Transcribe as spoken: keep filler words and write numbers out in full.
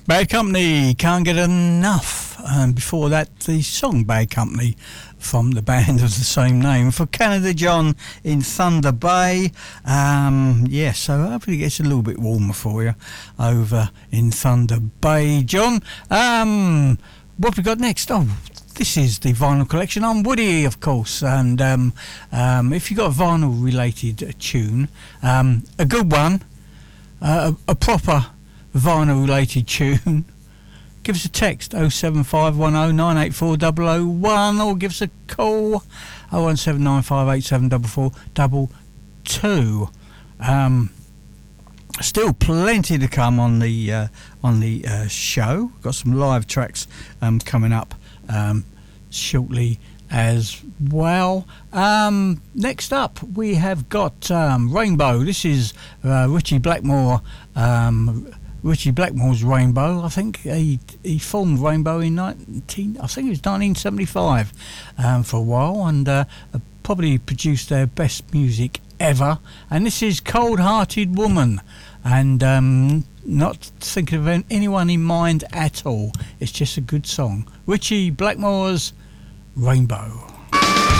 Bad Company, Can't Get Enough. And before that, the song Bad Company from the band of the same name. For Canada John in Thunder Bay. Um, yeah, so hopefully it gets a little bit warmer for you over in Thunder Bay. John, um, what have we got next? Oh, this is the Vinyl Collection. I'm Woody, of course. And um, um, if you've got a vinyl-related tune, um, a good one, uh, a, a proper vinyl related tune, give us a text oh seven five one oh nine eight four oh oh one or give us a call oh one seven nine five eight seven four four two two. Um, still plenty to come on the uh, on the uh, show. Got some live tracks um, coming up um, shortly as well. Um, next up we have got um, Rainbow. This is uh, Richie Blackmore. um, Richie Blackmore's Rainbow. I think he he formed Rainbow in nineteen. I think it was nineteen seventy-five um, for a while, and uh, probably produced their best music ever. And this is Cold Hearted Woman, and um, not thinking of anyone in mind at all. It's just a good song. Richie Blackmore's Rainbow.